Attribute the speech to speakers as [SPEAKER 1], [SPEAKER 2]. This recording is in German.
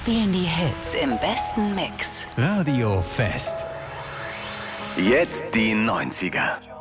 [SPEAKER 1] spielen die Hits im besten Mix.
[SPEAKER 2] Radio Fest.
[SPEAKER 3] Jetzt die 90er.